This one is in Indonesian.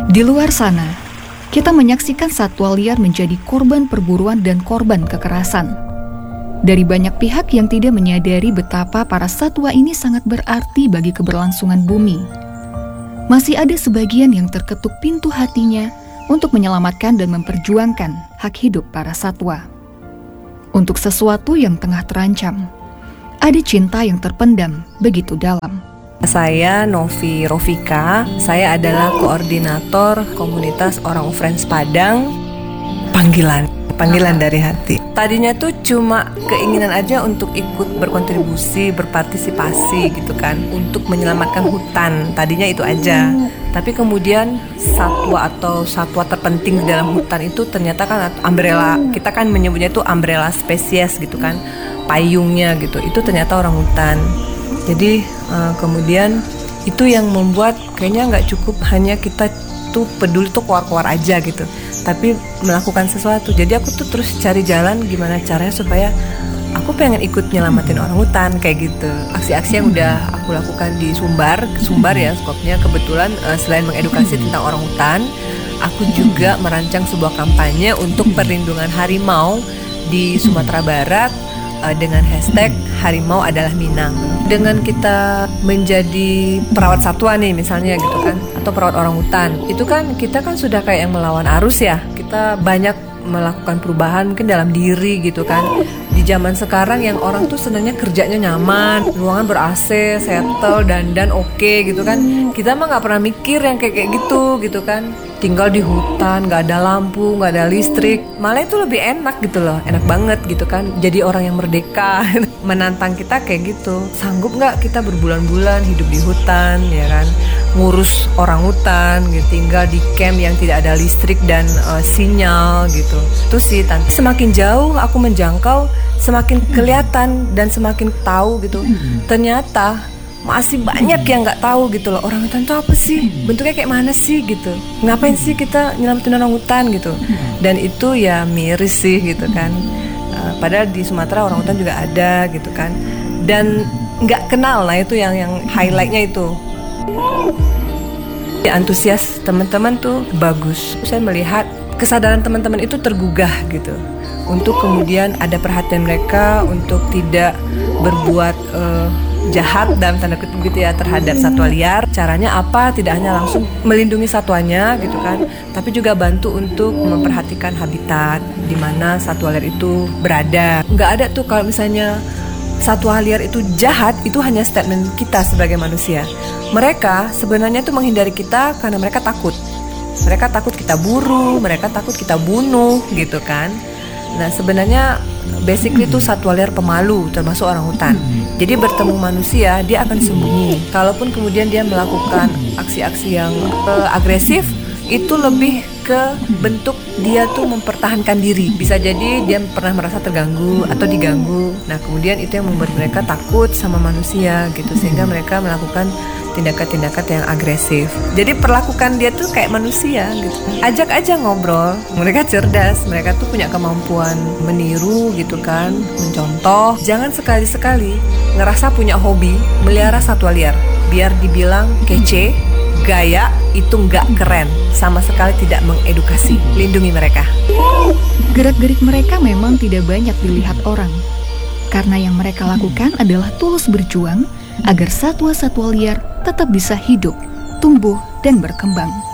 Di luar sana, kita menyaksikan satwa liar menjadi korban perburuan dan korban kekerasan. Dari banyak pihak yang tidak menyadari betapa para satwa ini sangat berarti bagi keberlangsungan bumi. Masih ada sebagian yang terketuk pintu hatinya untuk menyelamatkan dan memperjuangkan hak hidup para satwa. Untuk sesuatu yang tengah terancam, ada cinta yang terpendam begitu dalam. Saya Novi Rofika, saya adalah koordinator komunitas Orang Friends Padang. Panggilan dari hati. Tadinya tuh cuma keinginan aja untuk ikut berkontribusi, berpartisipasi gitu kan, untuk menyelamatkan hutan. Tadinya itu aja. Tapi kemudian satwa terpenting di dalam hutan itu ternyata kan umbrella. Kita kan menyebutnya itu umbrella spesies gitu kan, payungnya gitu. Itu ternyata orang hutan. Jadi kemudian itu yang membuat kayaknya nggak cukup hanya kita tuh peduli tuh keluar-keluar aja gitu, tapi melakukan sesuatu. Jadi aku tuh terus cari jalan gimana caranya supaya aku pengen ikut nyelamatin orang hutan kayak gitu. Aksi-aksi yang udah aku lakukan di Sumbar ya skopnya. Kebetulan selain mengedukasi tentang orang hutan, aku juga merancang sebuah kampanye untuk perlindungan harimau di Sumatera Barat dengan hashtag Harimau Adalah Minang. Dengan kita menjadi perawat satwa nih misalnya gitu kan, atau perawat orang hutan, itu kan kita kan sudah kayak yang melawan arus ya. Kita banyak melakukan perubahan mungkin dalam diri gitu kan. Di zaman sekarang yang orang tuh senangnya kerjanya nyaman, ruangan ber-AC, settle, dandan oke gitu kan. Kita mah nggak pernah mikir yang kayak gitu kan. Tinggal di hutan, nggak ada lampu, nggak ada listrik, malah itu lebih enak gitu loh, enak banget gitu kan. Jadi orang yang merdeka. Menantang kita kayak gitu. Sanggup nggak kita berbulan-bulan hidup di hutan, ya kan? Ngurus orang hutan, gitu. Tinggal di camp yang tidak ada listrik dan sinyal gitu. Itu sih, semakin jauh aku menjangkau, semakin kelihatan dan semakin tahu gitu. Ternyata masih banyak yang nggak tahu gitu loh, orang hutan itu apa sih, bentuknya kayak mana sih gitu, ngapain sih kita nyelamatin orang hutan gitu. Dan itu ya miris sih gitu kan. Padahal di Sumatera orang hutan juga ada gitu kan, dan nggak kenal. Nah itu yang highlightnya itu. Antusias teman-teman tuh bagus. Saya melihat kesadaran teman-teman itu tergugah gitu, untuk kemudian ada perhatian mereka untuk tidak berbuat jahat dalam tanda kutip gitu ya terhadap satwa liar. Caranya apa? Tidak hanya langsung melindungi satwanya gitu kan, tapi juga bantu untuk memperhatikan habitat di mana satwa liar itu berada. Nggak ada tuh kalau misalnya satwa liar itu jahat, itu hanya statement kita sebagai manusia. Mereka sebenarnya tuh menghindari kita karena mereka takut. Mereka takut kita buru, mereka takut kita bunuh gitu kan. Nah sebenarnya basically itu satwa liar pemalu, termasuk orang hutan. Jadi bertemu manusia dia akan sembunyi. Kalaupun kemudian dia melakukan aksi-aksi yang agresif, itu lebih ke bentuk dia tuh mempertahankan diri. Bisa jadi dia pernah merasa terganggu atau diganggu. Nah kemudian itu yang membuat mereka takut sama manusia gitu, sehingga mereka melakukan tindakan-tindakan yang agresif. Jadi perlakukan dia tuh kayak manusia gitu. Ajak aja ngobrol. Mereka cerdas, mereka tuh punya kemampuan meniru gitu kan, mencontoh. Jangan sekali-sekali ngerasa punya hobi melihara satwa liar biar dibilang kece, gaya, itu nggak keren. Sama sekali tidak mengedukasi. Lindungi mereka. Gerak-gerik mereka memang tidak banyak dilihat orang, karena yang mereka lakukan adalah tulus berjuang agar satwa-satwa liar tetap bisa hidup, tumbuh, dan berkembang.